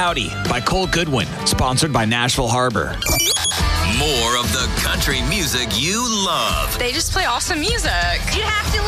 Cloudy by Cole Goodwin, sponsored by Nashville Harbor. More of the country music you love. They just play awesome music. You have to